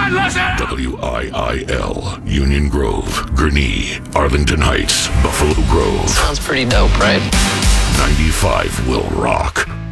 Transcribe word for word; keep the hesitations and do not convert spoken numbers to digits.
not listen! W I I L, Union Grove, Gurnee, Arlington Heights, Buffalo Grove. Sounds pretty dope, right? ninety-five will rock.